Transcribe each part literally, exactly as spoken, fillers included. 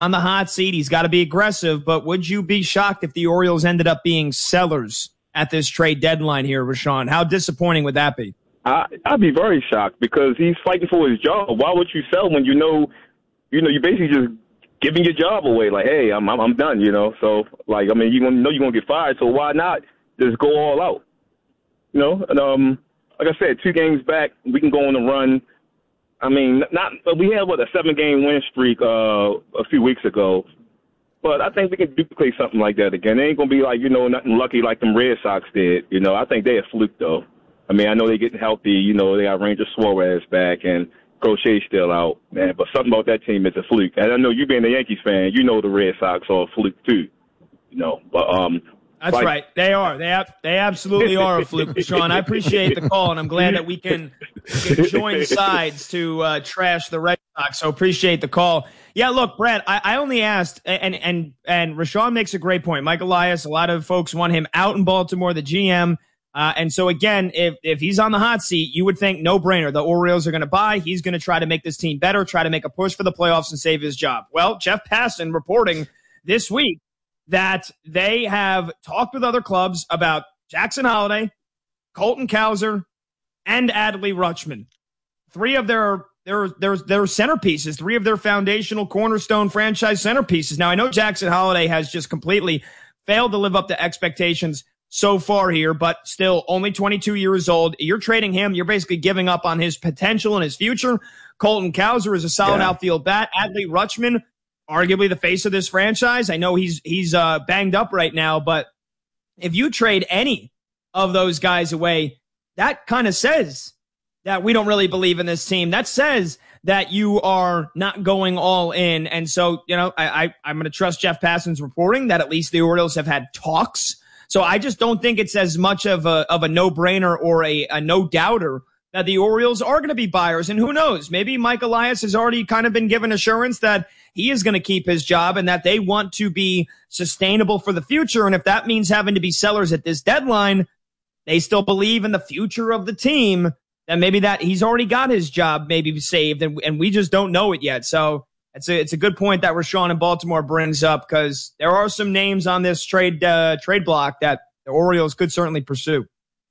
on the hot seat. He's got to be aggressive, but would you be shocked if the Orioles ended up being sellers at this trade deadline here, Rashawn? How disappointing would that be? I, I'd be very shocked because he's fighting for his job. Why would you sell when you know, you know, you're basically just giving your job away? Like, hey, I'm I'm, I'm done, you know. So, like, I mean, you know you're gonna get fired, so why not just go all out? You know, and um, like I said, two games back, we can go on a run. I mean, not we had what a seven-game win streak uh, a few weeks ago, but I think we can duplicate something like that again. It ain't gonna be like you know nothing lucky like them Red Sox did. You know, I think they a fluke though. I mean, I know they're getting healthy. You know, they got Ranger Suarez back and Crochet still out, man. But something about that team is a fluke. And I know you being a Yankees fan, you know the Red Sox are a fluke too. You know, but um. That's like, right. They are. They ab- they absolutely are a fluke, Sean. I appreciate the call, and I'm glad that we can, we can join sides to uh, trash the Red Sox. So appreciate the call. Yeah, look, Brad, I, I only asked, and and and Rashawn makes a great point. Mike Elias, a lot of folks want him out in Baltimore, the G M. Uh, and so, again, if if he's on the hot seat, you would think no-brainer. The Orioles are going to buy. He's going to try to make this team better, try to make a push for the playoffs and save his job. Well, Jeff Passan reporting this week that they have talked with other clubs about Jackson Holliday, Colton Cowser, and Adley Rutschman. Three of their their their their centerpieces, three of their foundational cornerstone franchise centerpieces. Now, I know Jackson Holliday has just completely failed to live up to expectations so far here, but still only twenty-two years old. You're trading him. You're basically giving up on his potential and his future. Colton Cowser is a solid yeah. outfield bat. Adley Rutschman, arguably the face of this franchise. I know he's he's uh, banged up right now, but if you trade any of those guys away, that kind of says that we don't really believe in this team. That says that you are not going all in. And so, you know, I, I, I'm going to trust Jeff Passan's reporting that at least the Orioles have had talks. So I just don't think it's as much of a of a no-brainer or a, a no-doubter that the Orioles are going to be buyers. And who knows, maybe Mike Elias has already kind of been given assurance that he is going to keep his job and that they want to be sustainable for the future. And if that means having to be sellers at this deadline, they still believe in the future of the team, then maybe that he's already got his job maybe saved, and, and we just don't know it yet. So it's a, it's a good point that Rashawn in Baltimore brings up, because there are some names on this trade uh, trade block that the Orioles could certainly pursue.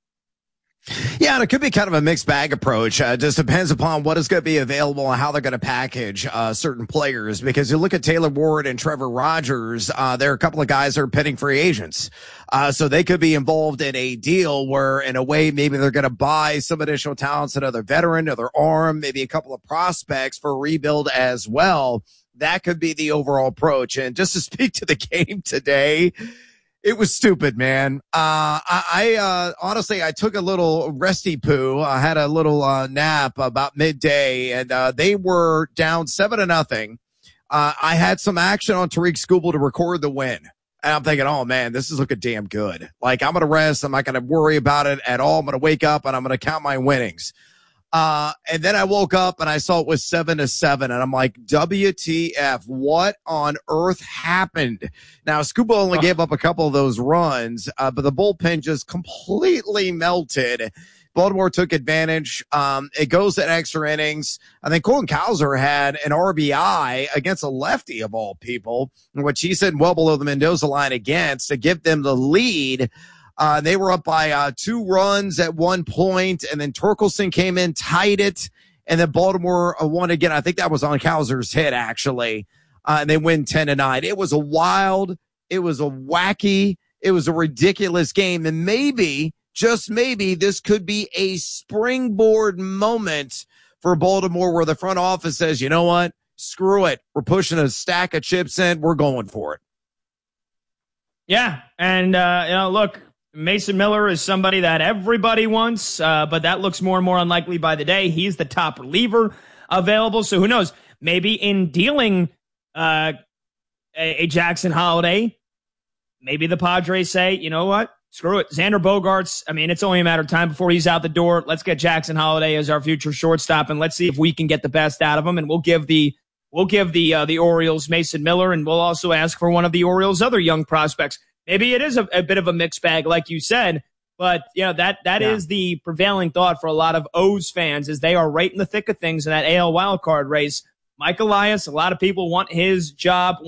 Yeah, and it could be kind of a mixed bag approach. Uh, it just depends upon what is going to be available and how they're going to package uh, certain players. Because you look at Taylor Ward and Trevor Rogers, uh, there are a couple of guys that are pending free agents. Uh, so they could be involved in a deal where, in a way, maybe they're going to buy some additional talents, another veteran, another arm, maybe a couple of prospects for a rebuild as well. That could be the overall approach. And just to speak to the game today, it was stupid, man. Uh, I, I, uh, honestly, I took a little resty poo. I had a little, uh, nap about midday, and, uh, they were down seven to nothing. Uh, I had some action on Tariq Skubal to record the win. And I'm thinking, oh man, this is looking damn good. Like, I'm going to rest. I'm not going to worry about it at all. I'm going to wake up and I'm going to count my winnings. Uh, and then I woke up and I saw it was seven to seven, and I'm like, W T F, what on earth happened? Now, Scuba only gave up a couple of those runs, uh, but the bullpen just completely melted. Baltimore took advantage. Um, it goes to extra innings. I think Colton Cowser had an R B I against a lefty of all people, which he said well below the Mendoza line against to give them the lead. Uh, they were up by, uh, two runs at one point, and then Torkelson came in, tied it, and then Baltimore uh, won again. I think that was on Cowser's hit, actually. Uh, and they win ten to nine. It was a wild, it was a wacky, it was a ridiculous game. And maybe, just maybe, this could be a springboard moment for Baltimore where the front office says, you know what? Screw it. We're pushing a stack of chips in. We're going for it. Yeah. And, uh, you know, look, Mason Miller is somebody that everybody wants, uh, but that looks more and more unlikely by the day. He's the top reliever available. So who knows? Maybe in dealing uh, a, a Jackson Holliday, maybe the Padres say, you know what? Screw it. Xander Bogaerts, I mean, it's only a matter of time before he's out the door. Let's get Jackson Holliday as our future shortstop, and let's see if we can get the best out of him. And we'll give the we'll give the uh, the Orioles Mason Miller, and we'll also ask for one of the Orioles' other young prospects. Maybe it is a, a bit of a mixed bag, like you said, but you know that that yeah. is the prevailing thought for a lot of O's fans, is they are right in the thick of things in that A L wildcard race. Mike Elias, a lot of people want his job.